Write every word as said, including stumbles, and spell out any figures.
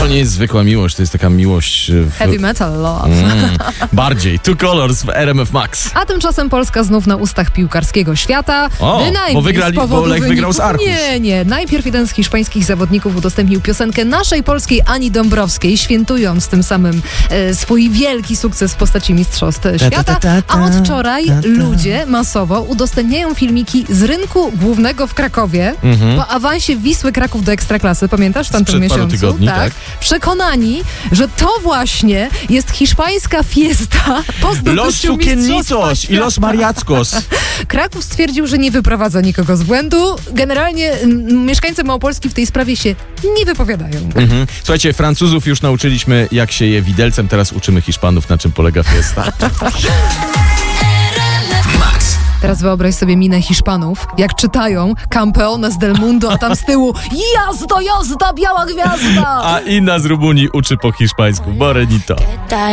nie jest zwykła miłość, to jest taka miłość... W... Heavy metal love. Mm, bardziej. Two Colors w R M F Max. A tymczasem Polska znów na ustach piłkarskiego świata. O, Bynajmniej bo wygrali, z powodu bo Lech wyników. wygrał z Arkus. Nie, nie. Najpierw jeden z hiszpańskich zawodników udostępnił piosenkę naszej polskiej Ani Dąbrowskiej, świętując tym samym e, swój wielki sukces w postaci Mistrzostw Świata. A od wczoraj ludzie masowo udostępniają filmiki z rynku głównego w Krakowie Mhm. po awansie Wisły Kraków do Ekstraklasy. Pamiętasz w tamtym Sprzed paru miesiącu? tygodni, tak. Przekonani, że to właśnie jest hiszpańska fiesta po zdobyciu Los Mistrzostwa sukiennicos i Świata. los mariackos. Kraków stwierdził, że nie wyprowadza nikogo z błędu. Generalnie m, mieszkańcy Małopolski w tej sprawie się nie wypowiadają. Mhm. Słuchajcie, Francuzów już nauczyliśmy, jak się je widelcem, teraz uczymy Hiszpanów, na czym polega fiesta. Teraz wyobraź sobie minę Hiszpanów, jak czytają Campeones del Mundo, a tam z tyłu jazda, jazda, biała gwiazda! A Inna z Rumunii uczy po hiszpańsku. Morenito.